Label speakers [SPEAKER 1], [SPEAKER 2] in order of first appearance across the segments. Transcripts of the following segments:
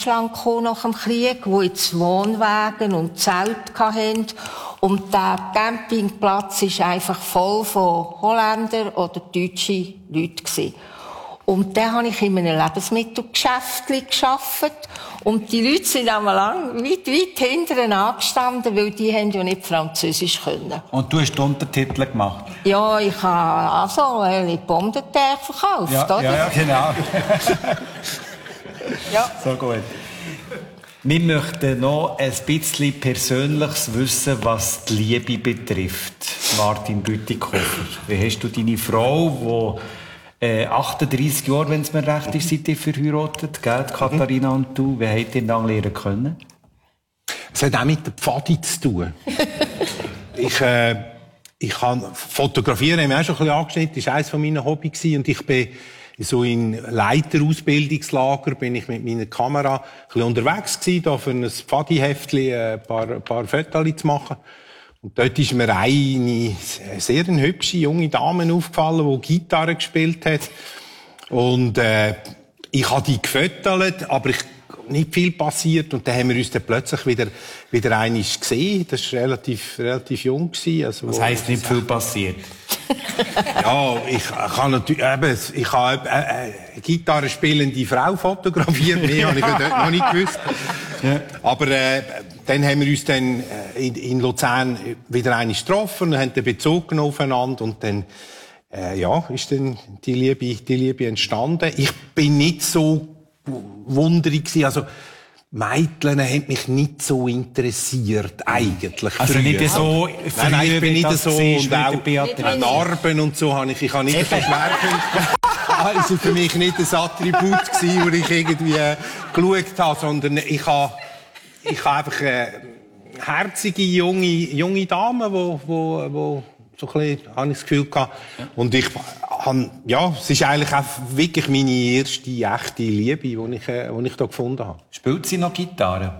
[SPEAKER 1] Deutschland gekommen nach dem Krieg, die jetzt Wohnwagen und Zelte hatten. Und der Campingplatz war einfach voll von Holländern oder deutschen Leuten. Und dann habe ich in einem Lebensmittelgeschäft gearbeitet. Und die Leute sind einmal weit hinten angestanden, weil die haben ja nicht Französisch können.
[SPEAKER 2] Und du hast die Untertitel gemacht?
[SPEAKER 1] Ja, ich habe also eine Pomme de terre verkauft, oder?
[SPEAKER 2] Ja, genau.
[SPEAKER 1] Ja.
[SPEAKER 2] So gut. Wir möchten noch ein bisschen Persönliches wissen, was die Liebe betrifft. Martin Bütikofer. Wie hast du deine Frau, die 38 Jahre, wenn es mir recht ist, seid ihr verheiratet, gell, Katharina und du, wie habt ihr dann lernen können?
[SPEAKER 3] Es hat auch mit der Pfadi zu tun. Ich kann fotografieren, haben wir auch schon ein bisschen angeschnitten, das war eines meiner Hobbys und ich bin so in Leiterausbildungslager bin ich mit meiner Kamera ein bisschen unterwegs gewesen, da für ein Pfadi-Heftchen ein paar Fotos zu machen. Und dort ist mir eine sehr hübsche junge Dame aufgefallen, die Gitarre gespielt hat. Und ich habe die gefotogt, aber nicht viel passiert. Und dann haben wir uns dann plötzlich wieder einmal gesehen. Das war relativ jung gewesen. Also,
[SPEAKER 2] was heisst nicht viel passiert?
[SPEAKER 3] Ja, ich kann natürlich, ich habe eine Gitarre spielende Frau fotografiert. Mehr habe ich dort noch nicht gewusst. Ja. Aber, dann haben wir uns dann in Luzern wieder einmal getroffen und haben den Bezug genommen aufeinander und dann, ist dann die Liebe entstanden. Ich bin nicht so wunderig gewesen, also, Mädchen haben mich nicht so interessiert, eigentlich.
[SPEAKER 2] Also
[SPEAKER 3] früher.
[SPEAKER 2] nicht so,
[SPEAKER 3] nein, ich bin nicht so, und
[SPEAKER 2] auch
[SPEAKER 3] Narben und so ich habe nicht so Schwerpunkt. Das war für mich nicht ein Attribut gewesen, wo ich irgendwie geschaut habe, sondern ich habe einfach herzige, junge Dame, wo so ein bisschen, habe ich das Gefühl gehabt. Und es ist eigentlich auch wirklich meine erste echte Liebe, die ich da gefunden habe.
[SPEAKER 2] Spielt sie noch Gitarre?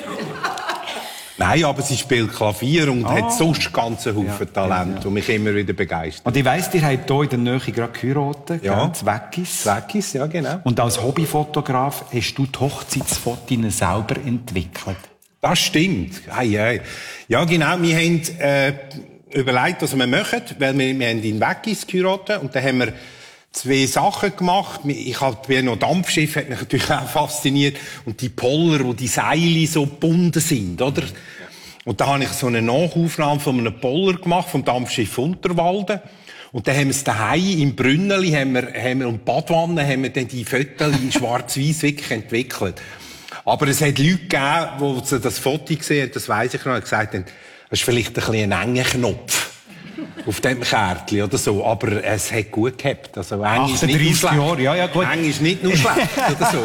[SPEAKER 3] Nein, aber sie spielt Klavier und hat sonst ganz einen Haufen Talent, und mich immer wieder begeistert.
[SPEAKER 2] Und ich weiss, ihr habt hier in der Nähe gerade geheiratet,
[SPEAKER 3] ja.
[SPEAKER 2] Zweckis,
[SPEAKER 3] ja, genau.
[SPEAKER 2] Und als Hobbyfotograf hast du die Hochzeitsfotos selber entwickelt.
[SPEAKER 3] Das stimmt. Ja, genau. Wir haben überlegt, was wir machen, weil wir haben in Weggis geheiratet und dann haben wir 2 Sachen gemacht. Ich bin noch Dampfschiff, hat mich natürlich auch fasziniert. Und die Poller, wo die Seile so gebunden sind, oder? Und da habe ich so eine Nachaufnahme von einem Poller gemacht, vom Dampfschiff Unterwalden. Und dann haben wir es daheim im Brünneli, haben wir und Badwanne, haben wir dann die Fotos in schwarz-weiß wirklich entwickelt. Aber es hat Leute gegeben, die das Foto gesehen haben, das weiss ich noch, und gesagt haben, das ist vielleicht ein bisschen ein enger Knopf auf dem Kärtchen oder so, aber es hat gut gehabt. Also eng ist nicht nur schlecht.
[SPEAKER 2] Jahre, ja, gut.
[SPEAKER 3] Eng ist nicht nur schlecht oder so.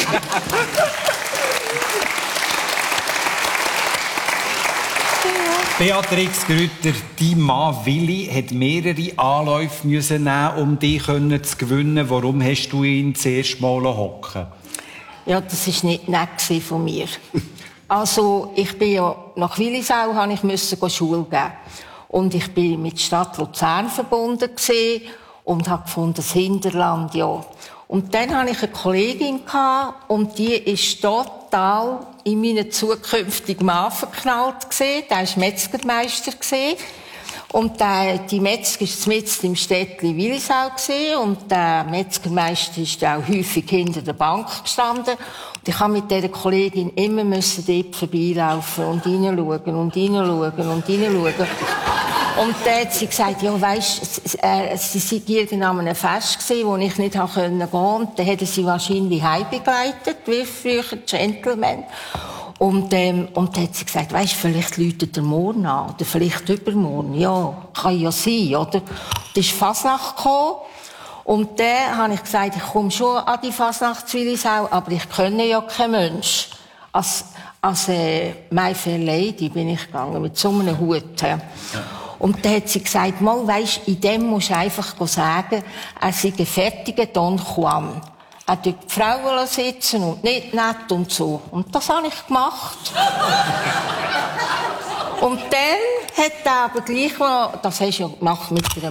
[SPEAKER 2] Beatrix Grütter, dein Mann Willi hat mehrere Anläufe müssen nehmen, um dich zu gewinnen. Warum hast du ihn zuerst mal hocken?
[SPEAKER 1] Ja, das war nicht nett von mir. Also, ich bin ja nach Willisau, musste ich Schule geben. Und ich bin mit der Stadt Luzern verbunden und habe gefunden, das Hinterland, ja. Und dann hatte ich eine Kollegin und die ist total in meinen zukünftigen Mann verknallt gewesen. Der war Metzgermeister gewesen. Und die Metzger war mitten im Städtchen Willisau gewesen. Und der Metzgermeister ist auch häufig hinter der Bank gestanden. Und ich musste mit dieser Kollegin immer dort vorbeilaufen und reinschauen und reinschauen und reinschauen. Und dann hat sie gesagt, ja, weisst, sie sei irgendwann an einem Fest gewesen, wo ich nicht gehen konnte. Und dann hätte sie wahrscheinlich heimgebegleitet, wie früher Gentleman. Und dann hat sie gesagt, weisst, vielleicht läutet er morgen an, oder vielleicht übermorgen. Ja, kann ja sein, oder? Und ist Fasnacht gekommen. Und dann habe ich gesagt, ich komme schon an die Fasnacht zu Willisau, aber ich kenne ja kein Mensch. Als My Fair Lady bin ich gegangen, mit so einem Hut. Ja. Und dann hat sie gesagt, mal, weisst, in dem musst du einfach sagen, er sei ein fertiger Don Juan. Er tut die Frauen sitzen und nicht nett und so. Und das habe ich gemacht. Und dann hat er aber gleich noch, das hast du ja gemacht mit einer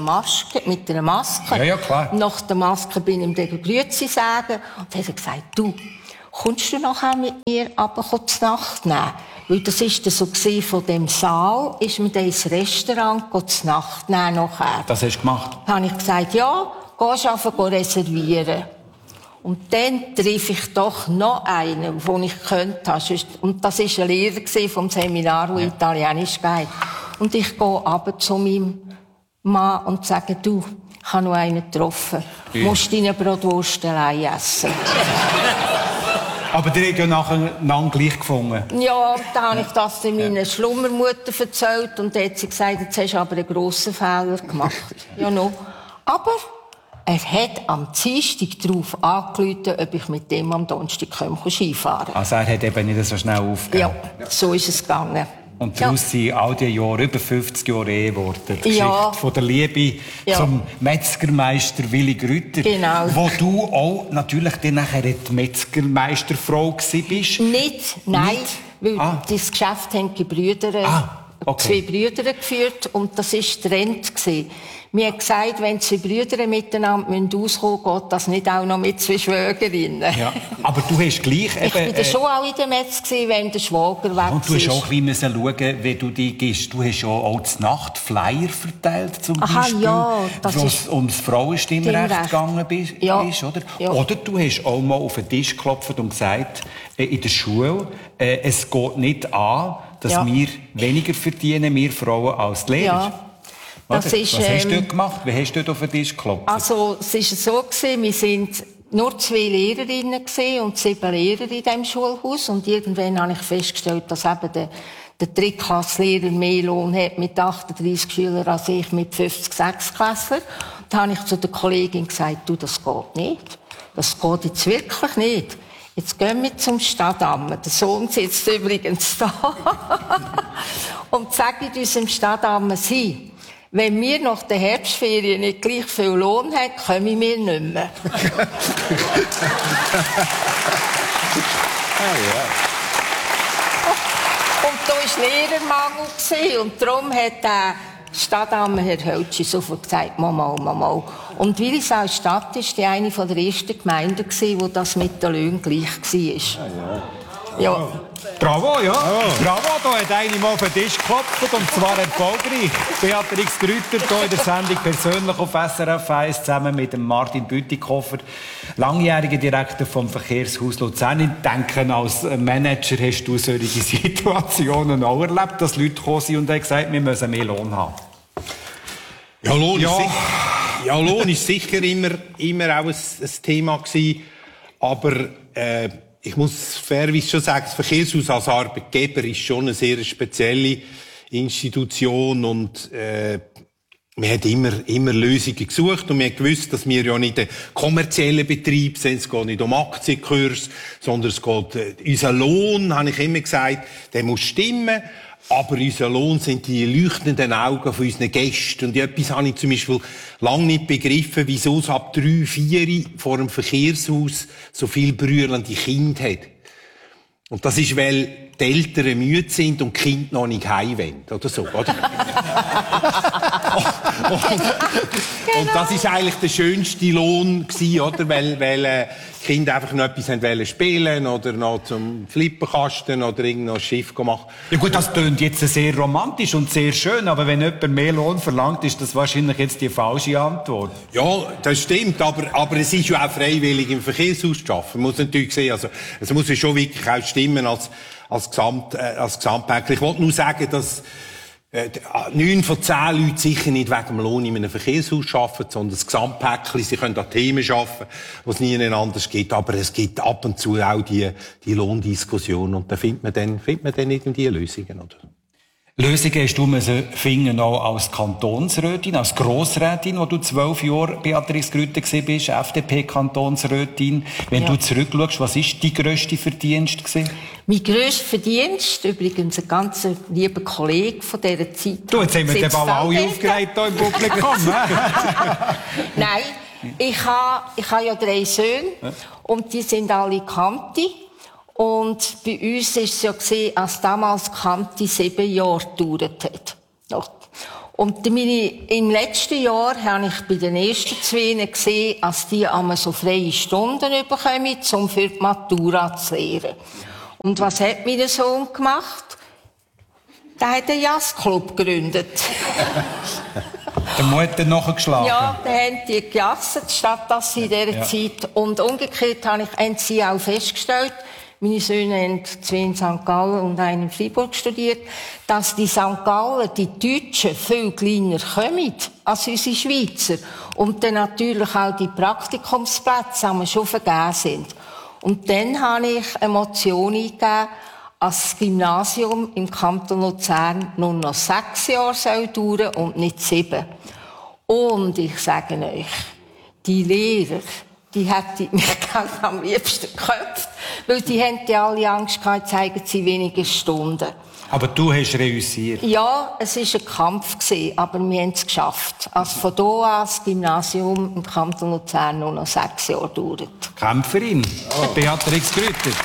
[SPEAKER 1] Maske.
[SPEAKER 2] Ja, klar.
[SPEAKER 1] Nach der Maske bin ich ihm den Grüezi sagen. Und dann hat er gesagt, du, kommst du nachher mit mir aber zu Nacht nehmen? Weil das ist so gewesen, von dem Saal, ist man dann ins Restaurant zu Nacht nehmen nachher.
[SPEAKER 2] Das hast du gemacht?
[SPEAKER 1] Dann habe ich gesagt, ja, gehst einfach reservieren. Und dann treffe ich doch noch einen, den ich könnte. Und das war ein Lehrer vom Seminar, der Italienisch geht. Und ich gehe runter zu meinem Mann und sage, du, ich habe noch einen getroffen. Du musst deine Bratwurst allein essen.
[SPEAKER 2] Aber die haben ja nachher gleich gefunden.
[SPEAKER 1] Ja, dann habe ich das meiner Schlummermutter erzählt und dann hat sie gesagt, jetzt hast du aber einen grossen Fehler gemacht. Ja, no. Aber er hat am Dienstag darauf angerufen, ob ich mit dem am Donnerstag Skifahren kann.
[SPEAKER 2] Also er hat eben nicht so schnell aufgegeben.
[SPEAKER 1] Ja, so ist es gegangen.
[SPEAKER 2] Und daraus sind all die Jahre, über 50 Jahre Ehe geworden. Die Geschichte von der Liebe zum Metzgermeister Willi Grütter.
[SPEAKER 1] Genau.
[SPEAKER 2] Wo du auch natürlich dann nachher die Metzgermeisterfrau gewesen bist.
[SPEAKER 1] Nein, weil das Geschäft haben die Brüder, zwei Brüder geführt und das war Trend gewesen. Mir hat gesagt, wenn zwei Brüder miteinander auskommen müssen, geht das nicht auch noch mit zwei Schwägerinnen. Ja,
[SPEAKER 2] aber du hast gleich
[SPEAKER 1] eben... Ich war schon auch in der Metz, wenn der Schwager weg war.
[SPEAKER 2] Und du hast auch schauen, wie du dich gibst. Du hast ja auch die Nacht Flyer verteilt, zum Beispiel.
[SPEAKER 1] Ja,
[SPEAKER 2] das wo es ums Frauenstimmrecht gegangen ist, oder?
[SPEAKER 1] Ja.
[SPEAKER 2] Oder du hast auch mal auf den Tisch geklopft und gesagt, in der Schule, es geht nicht an, dass wir weniger verdienen, wir Frauen, als die Lehrer.
[SPEAKER 1] Ja.
[SPEAKER 2] Was hast du dort gemacht? Wie hast du dort auf den Tisch geklopft?
[SPEAKER 1] Also, es ist so gewesen, wir sind nur 2 Lehrerinnen gewesen und 7 Lehrer in diesem Schulhaus. Und irgendwann habe ich festgestellt, dass eben der Drittklasslehrer mehr Lohn hat mit 38 Schülern als ich mit 50 Sechsklässlern. Da habe ich zu der Kollegin gesagt, du, das geht nicht. Das geht jetzt wirklich nicht. Jetzt gehen wir zum Stadtamt. Der Sohn sitzt übrigens da. Und sage ich unserem Stadtamt, wenn wir nach der Herbstferien nicht gleich viel Lohn haben, kommen wir nicht mehr. Und da war Lehrermangel und darum hat der Stadtamt Herr Höltschi sofort gesagt, mal. Und Willisau Stadt war eine der ersten Gemeinden, wo das mit den Löhnen gleich war. Ja.
[SPEAKER 2] Bravo, ja. Bravo, da hat eine mal auf den Tisch geklopft und zwar erfolgreich. Beatrix Grütter hier in der Sendung persönlich auf SRF 1 zusammen mit dem Martin Bütikofer, langjähriger Direktor vom Verkehrshaus Luzern. Ich denke, als Manager hast du solche Situationen auch erlebt, dass Leute gekommen sind und haben gesagt, wir müssen mehr Lohn haben.
[SPEAKER 3] Ja, Lohn ist sicher immer auch ein Thema gewesen, aber ich muss fairerweise schon sagen, das Verkehrshaus als Arbeitgeber ist schon eine sehr spezielle Institution und wir haben immer Lösungen gesucht und wir haben gewusst, dass wir ja nicht ein kommerzieller Betrieb sind, es geht nicht um Aktienkurs, sondern es geht, unser Lohn, habe ich immer gesagt, der muss stimmen. Aber unser Lohn sind die leuchtenden Augen von unseren Gästen. Und etwas habe ich zum Beispiel lange nicht begriffen, wieso es ab 3, 4 vor dem Verkehrshaus so viel brüllende Kinder hat. Und das ist, weil die Eltern müde sind und die Kinder noch nicht heim wollen. Oder so, oder? Und das ist eigentlich der schönste Lohn gewesen, oder? Weil die Kinder einfach noch etwas wollen spielen oder noch zum Flipperkasten oder irgendein Schiff machen.
[SPEAKER 2] Ja gut, das klingt jetzt sehr romantisch und sehr schön, aber wenn jemand mehr Lohn verlangt, ist das wahrscheinlich jetzt die falsche Antwort.
[SPEAKER 3] Ja, das stimmt, aber es ist ja auch freiwillig im Verkehrshaus zu arbeiten. Man muss natürlich sehen, also es muss ja schon wirklich auch stimmen als Gesamtpaket. Ich wollte nur sagen, dass 9 von 10 Leuten sicher nicht wegen dem Lohn in einem Verkehrshaus arbeiten, sondern das Gesamtpäckchen, sie können an Themen arbeiten, die es nie anders gibt, aber es gibt ab und zu auch die Lohndiskussion und da findet man dann irgendwie Lösungen, oder?
[SPEAKER 2] Lösungen hast du finden auch als Kantonsrätin, als Grossrätin, wo du 12 Jahre Beatrix Grütter bist, FDP-Kantonsrätin. Wenn du zurückschaust, was ist dein grösster Verdienst gewesen?
[SPEAKER 1] Mein grösster Verdienst, übrigens ein ganz lieber Kollege von dieser Zeit.
[SPEAKER 2] Du, jetzt haben wir den Ball alle aufgeregt hier im Publikum.
[SPEAKER 1] Nein, ich habe ja 3 Söhne und die sind alle Kanti. Und bei uns war es ja gewesen, als damals Kanti 7 Jahre gedauert hat. Und im letzten Jahr habe ich bei den ersten 2 gesehen, dass die einmal so freie Stunden bekommen, um für die Matura zu lernen. Und was hat mein Sohn gemacht? Der hat einen Jazzclub gegründet.
[SPEAKER 2] Der Mutter nachgeschlagen.
[SPEAKER 1] Ja, da haben die gejasset, statt dass sie in dieser Zeit. Und umgekehrt haben sie auch festgestellt, meine Söhne haben 2 in St. Gallen und einen in Freiburg studiert, dass die St. Gallen, die Deutschen, viel kleiner kommen als unsere Schweizer. Und dann natürlich auch die Praktikumsplätze schon vergeben sind. Und dann habe ich eine Motion eingegeben, dass das Gymnasium im Kanton Luzern nur noch 6 Jahre dauern soll und nicht 7. Und ich sage euch, die Lehrer, die hätten mich am liebsten geköpft, weil die haben ja alle Angst gehabt, zeigen sie weniger Stunden.
[SPEAKER 2] Aber du hast reüssiert.
[SPEAKER 1] Ja, es war ein Kampf, aber wir haben es geschafft. Also von da an das Gymnasium im Kanton Luzern nur noch 6 Jahre dauert.
[SPEAKER 2] Kämpferin, Beatrix Grüter.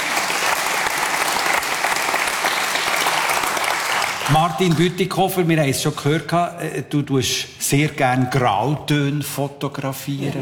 [SPEAKER 2] Martin Bütikofer, wir haben es schon gehört, du tust sehr gerne Grautöne fotografieren.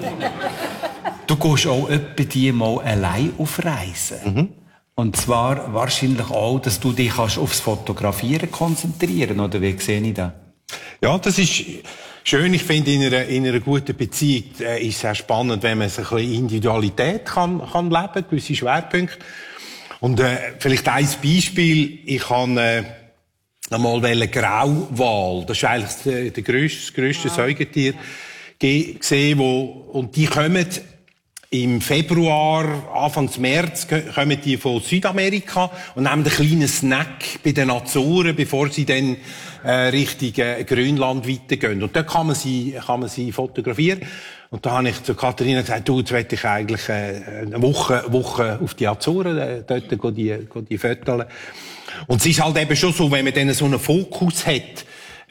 [SPEAKER 2] Du gehst auch etwa die mal allein auf Reisen. Mhm. Und zwar wahrscheinlich auch, dass du dich aufs Fotografieren konzentrieren kannst, oder wie sehe ich das?
[SPEAKER 3] Ja, das ist schön. Ich finde, in einer guten Beziehung ist es auch spannend, wenn man so ein bisschen Individualität kann leben, gewisse Schwerpunkte. Und vielleicht ein Beispiel, ich habe einmal Grauwal, das ist eigentlich das grösste Säugetier gesehen, und die kommen im Februar, Anfang März, kommen die von Südamerika und nehmen einen kleinen Snack bei den Azoren, bevor sie dann Richtung Grönland weitergehen. Und dort kann man sie fotografieren. Und da habe ich zu Katharina gesagt, du, jetzt will ich eigentlich eine Woche auf die Azoren, dort die Fotos. Und es ist halt eben schon so, wenn man dann so einen Fokus hat,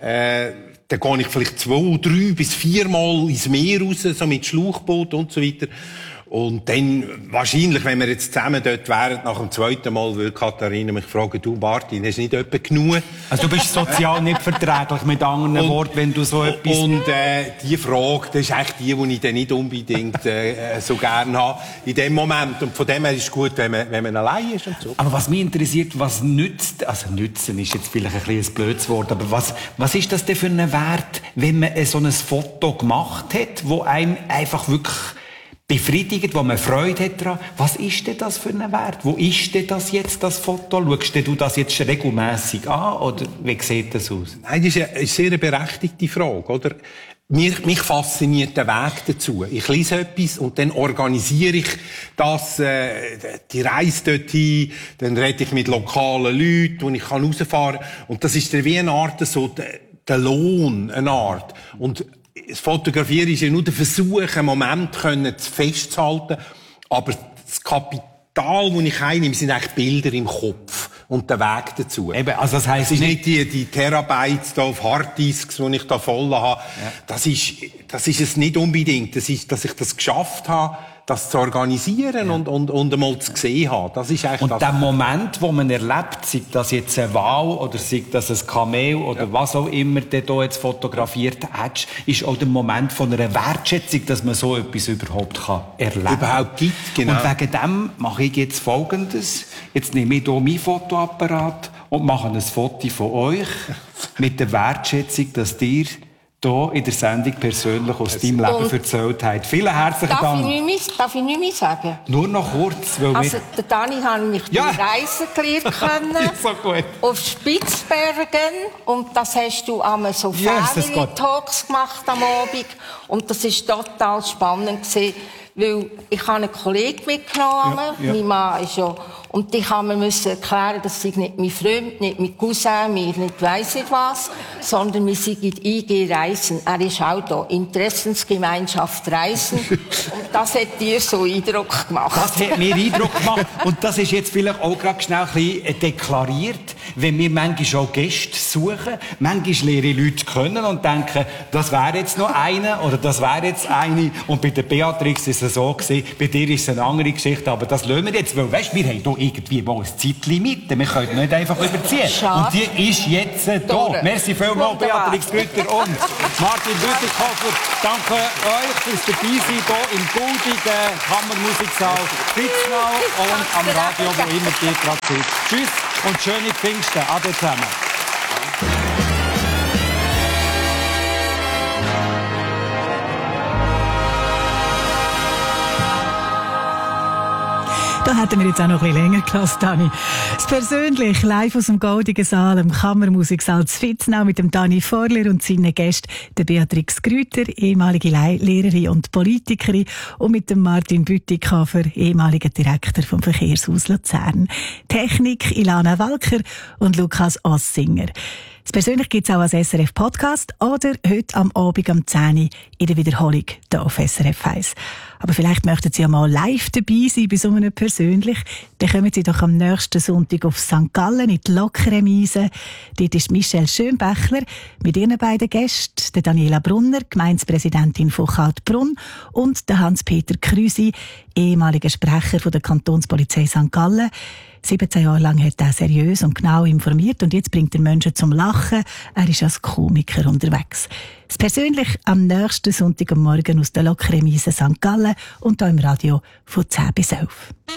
[SPEAKER 3] dann gehe ich vielleicht 2, 3 bis 4 Mal ins Meer raus, so mit Schlauchboot und so weiter. Und dann, wahrscheinlich, wenn wir jetzt zusammen dort wären, nach dem 2. Mal, würde Katharina mich fragen, du Martin, hast du nicht etwa genug?
[SPEAKER 2] Also du bist sozial nicht verträglich, mit anderen Worten, wenn du so etwas...
[SPEAKER 3] Und die Frage, das ist eigentlich die ich dann nicht unbedingt so gerne habe in dem Moment. Und von dem her ist es gut, wenn man allein ist und so.
[SPEAKER 2] Aber was mich interessiert, was nützt, also nützen ist jetzt vielleicht ein bisschen ein blödes Wort, aber was ist das denn für ein Wert, wenn man so ein Foto gemacht hat, wo einem einfach wirklich befriedigt, wo man Freude hat daran? Was ist denn das für ein Wert? Wo ist denn das jetzt, das Foto? Schaust du das jetzt regelmässig an, oder wie sieht das aus?
[SPEAKER 3] Nein, das ist eine sehr berechtigte Frage, oder? Mich fasziniert der Weg dazu. Ich lese etwas und dann organisiere ich das, die Reise dorthin, dann rede ich mit lokalen Leuten und ich kann rausfahren. Und das ist wie eine Art, so, der Lohn, eine Art. Und das Fotografieren ist ja nur der Versuch, einen Moment festzuhalten. Aber das Kapital, das ich einnehme, sind eigentlich Bilder im Kopf. Und der Weg dazu.
[SPEAKER 2] Eben, also das heisst
[SPEAKER 3] es ist nicht die Terabytes da auf Harddisks, die ich da voll habe. Ja. Das ist es nicht unbedingt. Das ist, dass ich das geschafft habe, das zu organisieren und einmal zu sehen haben. Das ist eigentlich
[SPEAKER 2] und der Moment, wo man erlebt, sei das jetzt ein Wal oder sei das ein Kamel oder was auch immer du da jetzt fotografiert hast, ist auch der Moment von einer Wertschätzung, dass man so etwas überhaupt erleben kann.
[SPEAKER 3] Überhaupt gibt, genau.
[SPEAKER 2] Und wegen dem mache ich jetzt Folgendes. Jetzt nehme ich hier meinen Fotoapparat und mache ein Foto von euch mit der Wertschätzung, dass ihr hier in der Sendung persönlich aus deinem Leben erzählt habt. Vielen herzlichen Dank.
[SPEAKER 1] Darf ich nicht mehr sagen?
[SPEAKER 2] Nur noch kurz.
[SPEAKER 1] Weil also, der Dani hat mich durch Reisen gelernt können.
[SPEAKER 2] So gut.
[SPEAKER 1] Auf Spitzbergen. Und das hast du einmal so Family-Talks gemacht am Abend. Und das war total spannend gewesen, weil ich habe einen Kollegen mitgenommen. Mein Mann ist ja... Und ich musste erklären, dass sie nicht mein Freund, nicht mein Cousin, mir nicht weiss nicht was, sondern wir sind IG Reisen. Er ist auch da. Interessensgemeinschaft Reisen. Und das hat dir so Eindruck gemacht.
[SPEAKER 2] Das hat mir Eindruck gemacht. Und das ist jetzt vielleicht auch gerade schnell ein bisschen deklariert. wenn wir manchmal auch Gäste suchen. Manchmal lerne ich Leute kennen und denke, das wäre jetzt noch einer oder das wäre jetzt eine. Und bei der Beatrix ist es so gewesen, bei dir ist es eine andere Geschichte, aber das lassen wir jetzt, weil, weisst, wir haben hier irgendwie mal ein Zeitlimit. Wir können nicht einfach überziehen.
[SPEAKER 1] Schade.
[SPEAKER 2] Und die ist jetzt da. Merci vielmals, Beatrix Grütter und Martin Bütikofer. Danke euch fürs Dabeisein hier im goldigen Kammermusiksaal Spitznau und am Radio, wo immer ihr gerade seid. Tschüss und schöne Pfingsten. Ade zusammen.
[SPEAKER 4] Da hätten wir jetzt auch noch ein bisschen länger gelassen, Dani. Das persönlich live aus dem Goldigen Saal, im Kammermusiksaal Spitznau mit dem Dani Vorler und seinen Gästen, der Beatrix Grütter, ehemalige Lehrerin und Politikerin, und mit dem Martin Bütikofer, ehemaliger Direktor vom Verkehrshaus Luzern. Technik Ilana Walker und Lukas Ossinger. Das persönlich gibt es auch als SRF-Podcast oder heute am Abend am 10 Uhr in der Wiederholung hier auf SRF 1. Aber vielleicht möchten Sie ja mal live dabei sein bei so einem persönlich. Dann kommen Sie doch am nächsten Sonntag auf St. Gallen in die Lokremise. Dort ist Michelle Schönbächler mit ihren beiden Gästen, der Daniela Brunner, Gemeindepräsidentin von Kaltbrunn, und der Hans-Peter Krüsi, ehemaliger Sprecher von der Kantonspolizei St. Gallen. 17 Jahre lang hat er seriös und genau informiert und jetzt bringt er Menschen zum Lachen. Er ist als Komiker unterwegs. Das persönlich am nächsten Sonntag am Morgen aus der Lokremise St. Gallen und hier im Radio von 10 bis 11.